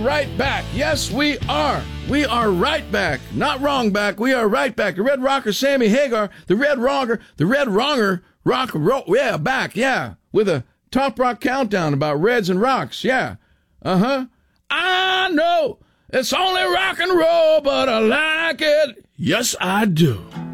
right back. Yes, we are. We are right back. Not wrong back. We are right back. The Red Rocker, Sammy Hagar, the Red Wronger, rock and roll. Yeah, back. Yeah. With a Top Rock countdown about Reds and Rocks. Yeah. I know it's only rock and roll, but I like it. Yes, I do.